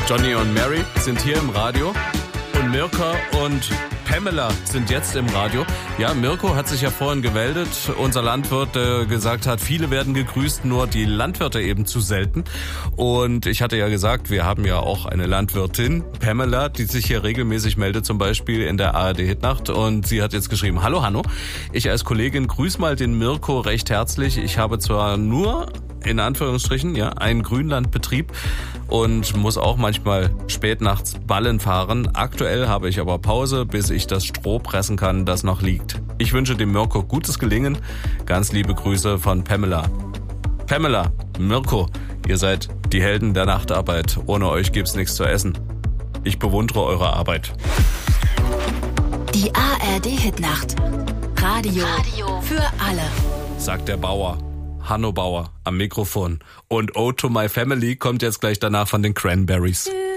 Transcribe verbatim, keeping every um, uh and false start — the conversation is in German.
Johnny und Mary sind hier im Radio und Mirko und Pamela sind jetzt im Radio. Ja, Mirko hat sich ja vorhin gemeldet. Unser Landwirt äh, gesagt hat, viele werden gegrüßt, nur die Landwirte eben zu selten. Und ich hatte ja gesagt, wir haben ja auch eine Landwirtin, Pamela, die sich hier regelmäßig meldet, zum Beispiel in der A R D-Hitnacht. Und sie hat jetzt geschrieben, hallo Hanno, ich als Kollegin grüß mal den Mirko recht herzlich. Ich habe zwar nur, in Anführungsstrichen, ja, einen Grünlandbetrieb und muss auch manchmal spät nachts Ballen fahren. Aktuell habe ich aber Pause, bis ich das Stroh pressen kann, das noch liegt. Ich wünsche dem Mirko gutes Gelingen. Ganz liebe Grüße von Pamela. Pamela, Mirko, ihr seid die Helden der Nachtarbeit. Ohne euch gibt's nichts zu essen. Ich bewundere eure Arbeit. Die A R D-Hitnacht. Radio, Radio für alle. Sagt der Bauer. Hanno Bauer am Mikrofon. Und Oh to My Family kommt jetzt gleich danach von den Cranberries.